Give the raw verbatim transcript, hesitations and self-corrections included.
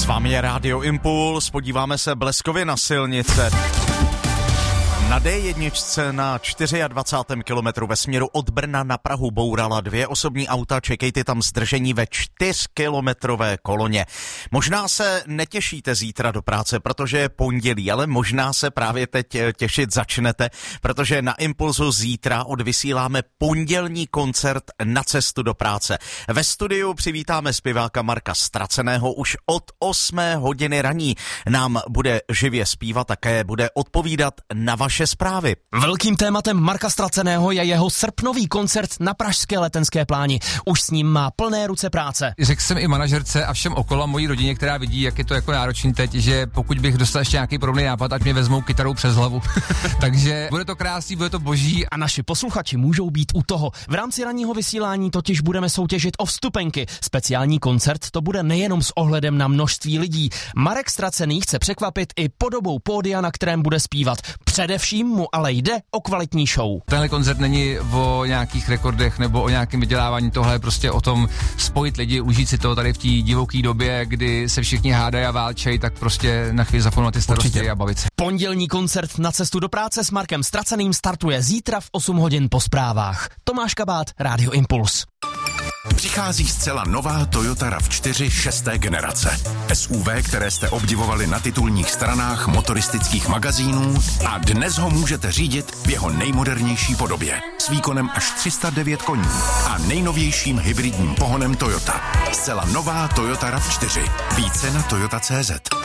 S vámi je Rádio Impuls, podíváme se bleskově na silnice. Na dé jedna na dvacátém čtvrtém kilometru ve směru od Brna na Prahu bourala dvě osobní auta, čekejte tam zdržení ve čtyřkilometrové koloně. Možná se netěšíte zítra do práce, protože je pondělí, ale možná se právě teď těšit začnete, protože na Impulzu zítra odvysíláme pondělní koncert Na cestu do práce. Ve studiu přivítáme zpěváka Marka Straceného, už od osmé hodiny raní nám bude živě zpívat, také bude odpovídat na vaše zprávy. Velkým tématem Marka Straceného je jeho srpnový koncert na pražské Letenské pláni. Už s ním má plné ruce práce. Řekl jsem i manažerce a všem okolo, mojí rodině, která vidí, jak je to jako náročný teď, že pokud bych dostal ještě nějaký podobný nápad, ať mě vezmou kytarou přes hlavu. Takže bude to krásný, bude to boží. A naši posluchači můžou být u toho. V rámci ranního vysílání totiž budeme soutěžit o vstupenky. Speciální koncert to bude nejenom s ohledem na množství lidí. Marek Stracený chce překvapit i podobou pódia, na kterém bude zpívat. Především mu ale jde o kvalitní show. Tenhle koncert není o nějakých rekordech nebo o nějakém vydělávání, tohle je prostě o tom spojit lidi, užít si to tady v té divoké době, kdy se všichni hádají a válčejí, tak prostě na chvíli zapomenout ty starosti Určitě. A bavit se. Pondělní koncert Na cestu do práce s Markem Straceným startuje zítra v osm hodin po zprávách. Tomáš Kabát, Rádio Impuls. Přichází zcela nová Toyota rav čtyři šesté generace. S U V, které jste obdivovali na titulních stranách motoristických magazínů a dnes ho můžete řídit v jeho nejmodernější podobě. S výkonem až tři sta devět koní a nejnovějším hybridním pohonem Toyota. Zcela nová Toyota rav čtyři. Více na toyota tečka cé zet.